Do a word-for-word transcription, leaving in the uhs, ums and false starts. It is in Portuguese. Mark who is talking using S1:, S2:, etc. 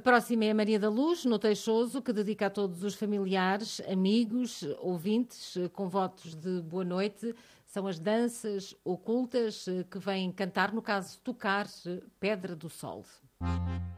S1: próxima é a Maria da Luz, no Teixoso, que dedica a todos os familiares, amigos, ouvintes, com votos de boa noite. São as danças ocultas que vêm cantar, no caso, tocar Pedra do Sol.